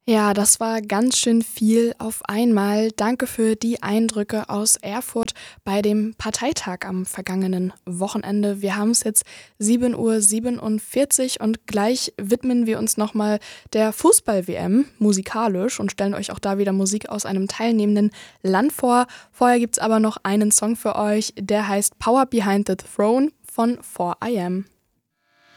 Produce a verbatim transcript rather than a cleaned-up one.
Ja, das war ganz schön viel auf einmal. Danke für die Eindrücke aus Erfurt bei dem Parteitag am vergangenen Wochenende. Wir haben es jetzt sieben Uhr siebenundvierzig und gleich widmen wir uns nochmal der Fußball-W M musikalisch und stellen euch auch da wieder Musik aus einem teilnehmenden Land vor. Vorher gibt's aber noch einen Song für euch, der heißt Power Behind the Throne von four I Am.